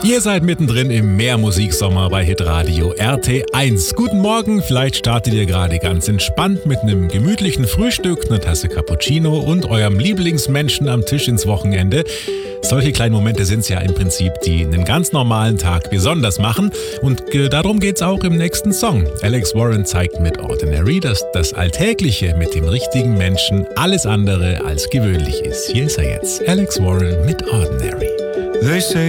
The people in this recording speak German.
Ihr seid mittendrin im Mehrmusiksommer bei Hitradio RT1. Guten Morgen, vielleicht startet ihr gerade ganz entspannt mit einem gemütlichen Frühstück, einer Tasse Cappuccino und eurem Lieblingsmenschen am Tisch ins Wochenende. Solche kleinen Momente sind es ja im Prinzip, die einen ganz normalen Tag besonders machen. Und darum geht's auch im nächsten Song. Alex Warren zeigt mit Ordinary, dass das Alltägliche mit dem richtigen Menschen alles andere als gewöhnlich ist. Hier ist er jetzt, Alex Warren mit Ordinary. They say